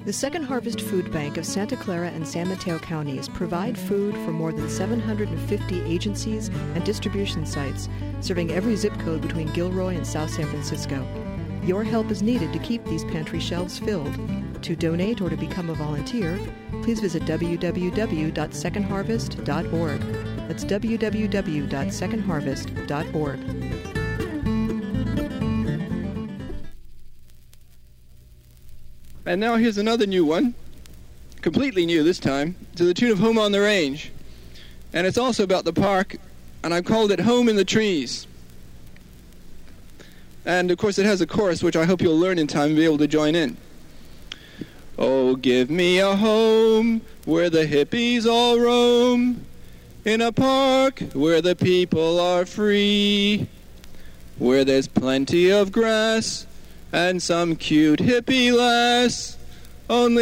The Second Harvest Food Bank of Santa Clara and San Mateo counties provide food for more than 750 agencies and distribution sites, serving every zip code between Gilroy and South San Francisco. Your help is needed to keep these pantry shelves filled. To donate or to become a volunteer, please visit www.secondharvest.org. That's www.secondharvest.org. And now here's another new one, completely new this time, to the tune of Home on the Range. And it's also about the park, and I've called it Home in the Trees. And of course it has a chorus, which I hope you'll learn in time and be able to join in. Oh, give me a home where the hippies all roam, in a park where the people are free, where there's plenty of grass and some cute hippie lass. Only